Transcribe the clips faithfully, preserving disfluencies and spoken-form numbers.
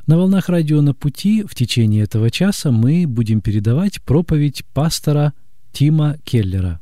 На волнах радио «На пути» в течение этого часа мы будем передавать проповедь пастора Тима Келлера.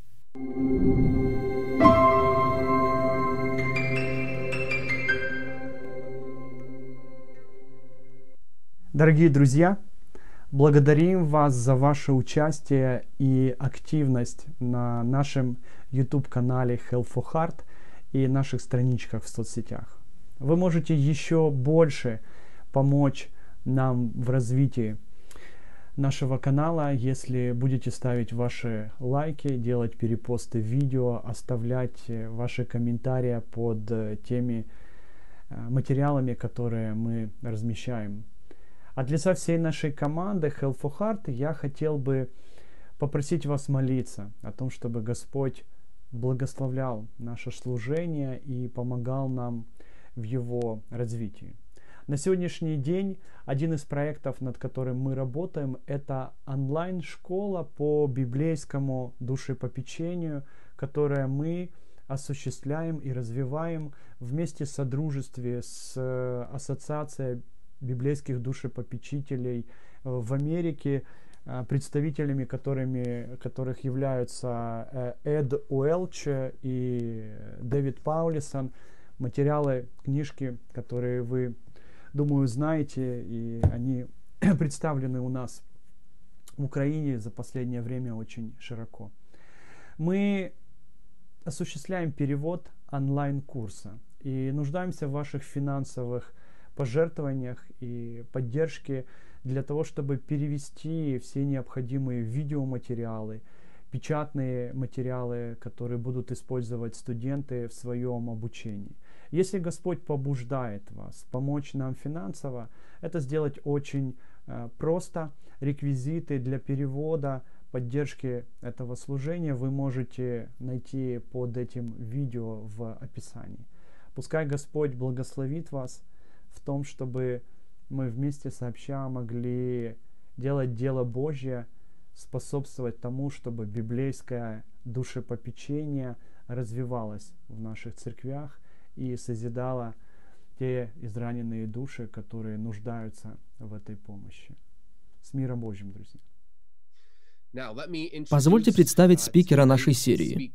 Дорогие друзья, благодарим вас за ваше участие и активность на нашем YouTube-канале Help for Heart и наших страничках в соцсетях. Вы можете еще больше помочь нам в развитии нашего канала, если будете ставить ваши лайки, делать перепосты видео, оставлять ваши комментарии под теми материалами, которые мы размещаем. От лица всей нашей команды Help for Heart я хотел бы попросить вас молиться о том, чтобы Господь благословлял наше служение и помогал нам в его развитии. На сегодняшний день один из проектов, над которым мы работаем, это онлайн-школа по библейскому душепопечению, которое мы осуществляем и развиваем вместе в содружестве с Ассоциацией библейских душепопечителей в Америке, представителями которыми, которых являются Эд Уэлч и Дэвид Паулисон. Материалы, книжки, которые вы, думаю, знаете, и они представлены у нас в Украине за последнее время очень широко. Мы осуществляем перевод онлайн-курса и нуждаемся в ваших финансовых пожертвованиях и поддержке для того, чтобы перевести все необходимые видеоматериалы, печатные материалы, которые будут использовать студенты в своем обучении. Если Господь побуждает вас помочь нам финансово, это сделать очень э, просто. Реквизиты для перевода, поддержки этого служения вы можете найти под этим видео в описании. Пускай Господь благословит вас в том, чтобы мы вместе сообща могли делать дело Божье, способствовать тому, чтобы библейское душепопечение развивалось в наших церквях и созидало те израненные души, которые нуждаются в этой помощи. С миром Божьим, друзья! Позвольте представить спикера нашей серии.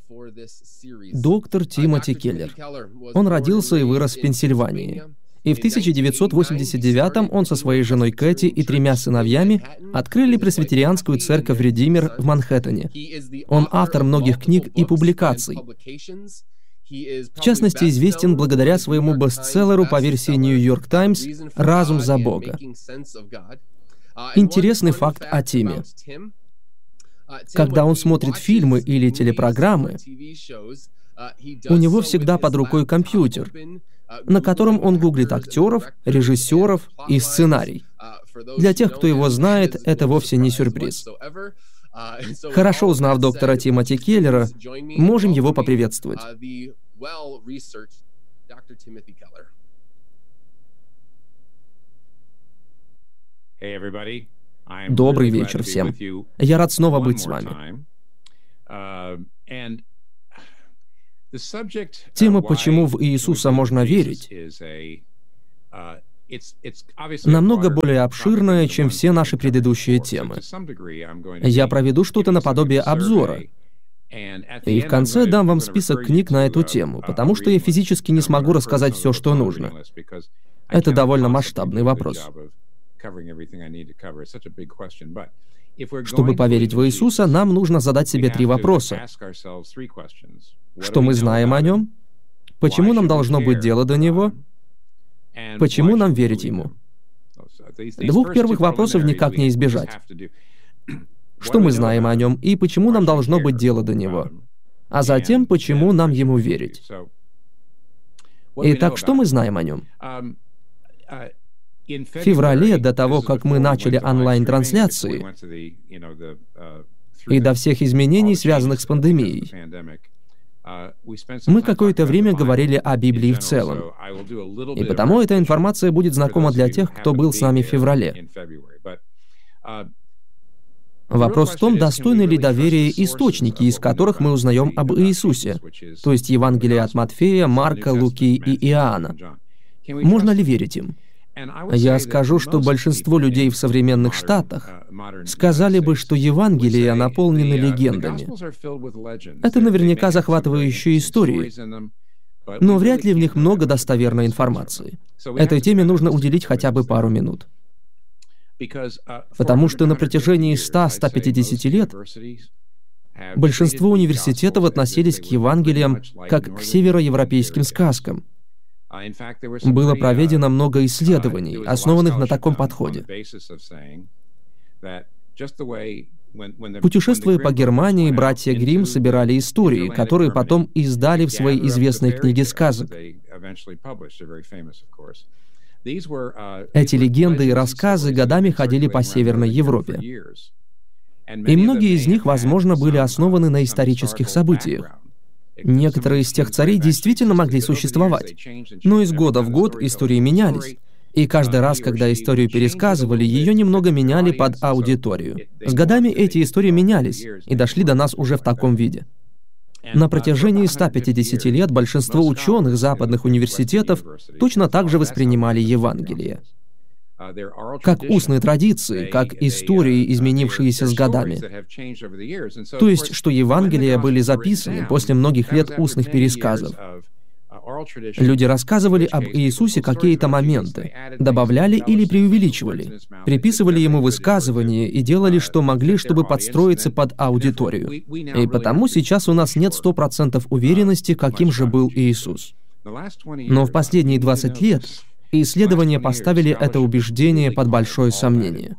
Доктор Тимоти Келлер. Он родился и вырос в Пенсильвании. И в тысяча девятьсот восемьдесят девятом он со своей женой Кэти и тремя сыновьями открыли пресвитерианскую церковь Редимер в Манхэттене. Он автор многих книг и публикаций. В частности, известен благодаря своему бестселлеру по версии New York Times «Разум за Бога». Интересный факт о Тиме. Когда он смотрит фильмы или телепрограммы, у него всегда под рукой компьютер, на котором он гуглит актеров, режиссеров и сценарий. Для тех, кто его знает, это вовсе не сюрприз. Хорошо узнав доктора Тимоти Келлера, можем его поприветствовать. Добрый вечер всем. Я рад снова быть с вами. Тема «Почему в Иисуса можно верить» намного более обширная, чем все наши предыдущие темы. Я проведу что-то наподобие обзора, и в конце дам вам список книг на эту тему, потому что я физически не смогу рассказать все, что нужно. Это довольно масштабный вопрос. Чтобы поверить в Иисуса, нам нужно задать себе три вопроса. Что мы знаем о Нем? Почему нам должно быть дело до Него? Почему нам верить Ему? Двух первых вопросов никак не избежать. Что мы знаем о Нем и почему нам должно быть дело до Него? А затем, почему нам Ему верить? Итак, что мы знаем о Нем? В феврале, до того, как мы начали онлайн-трансляции, и до всех изменений, связанных с пандемией, мы какое-то время говорили о Библии в целом. И потому эта информация будет знакома для тех, кто был с нами в феврале. Вопрос в том, достойны ли доверия источники, из которых мы узнаем об Иисусе, то есть Евангелие от Матфея, Марка, Луки и Иоанна. Можно ли верить им? Я скажу, что большинство людей в современных Штатах сказали бы, что Евангелия наполнены легендами. Это наверняка захватывающие истории, но вряд ли в них много достоверной информации. Этой теме нужно уделить хотя бы пару минут. Потому что на протяжении ста-ста пятидесяти лет большинство университетов относились к Евангелиям как к североевропейским сказкам. Было проведено много исследований, основанных на таком подходе. Путешествуя по Германии, братья Гримм собирали истории, которые потом издали в своей известной книге сказок. Эти легенды и рассказы годами ходили по Северной Европе. И многие из них, возможно, были основаны на исторических событиях. Некоторые из тех царей действительно могли существовать, но из года в год истории менялись. И каждый раз, когда историю пересказывали, ее немного меняли под аудиторию. С годами эти истории менялись и дошли до нас уже в таком виде. На протяжении ста пятидесяти лет большинство ученых западных университетов точно так же воспринимали Евангелие. Как устные традиции, как истории, изменившиеся с годами. То есть, что Евангелия были записаны после многих лет устных пересказов. Люди рассказывали об Иисусе какие-то моменты, добавляли или преувеличивали, приписывали ему высказывания и делали, что могли, чтобы подстроиться под аудиторию. И потому сейчас у нас нет сто процентов уверенности, каким же был Иисус. Но в последние двадцать лет исследования поставили это убеждение под большое сомнение.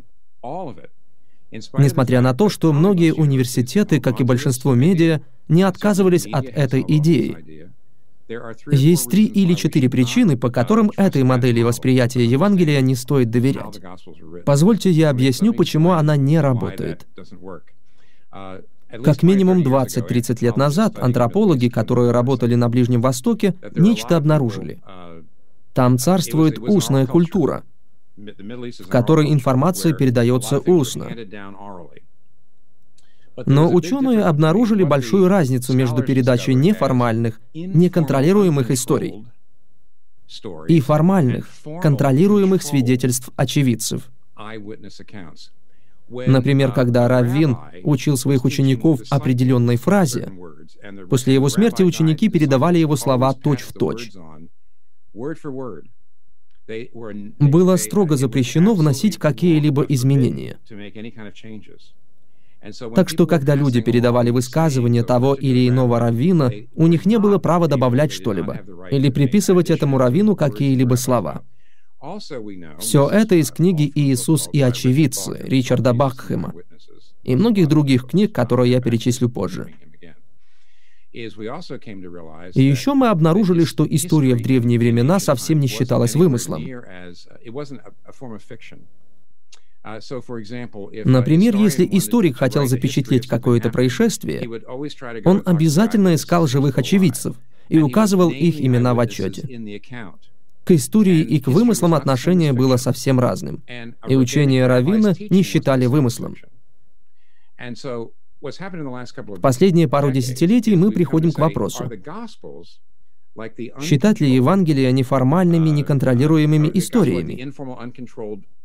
Несмотря на то, что многие университеты, как и большинство медиа, не отказывались от этой идеи. Есть три или четыре причины, по которым этой модели восприятия Евангелия не стоит доверять. Позвольте я объясню, почему она не работает. Как минимум двадцать-тридцать лет назад антропологи, которые работали на Ближнем Востоке, нечто обнаружили. Там царствует устная культура, в которой информация передается устно. Но ученые обнаружили большую разницу между передачей неформальных, неконтролируемых историй и формальных, контролируемых свидетельств очевидцев. Например, когда раввин учил своих учеников определенной фразе, после его смерти ученики передавали его слова точь-в-точь. Было строго запрещено вносить какие-либо изменения. Так что, когда люди передавали высказывания того или иного раввина, у них не было права добавлять что-либо или приписывать этому раввину какие-либо слова. Все это из книги «Иисус и очевидцы» Ричарда Бакхэма и многих других книг, которые я перечислю позже. И еще мы обнаружили, что история в древние времена совсем не считалась вымыслом. Например, если историк хотел запечатлеть какое-то происшествие, он обязательно искал живых очевидцев и указывал их имена в отчете. К истории и к вымыслам отношение было совсем разным, и учение раввина не считали вымыслом. В последние пару десятилетий мы приходим к вопросу: считать ли Евангелие неформальными, неконтролируемыми историями?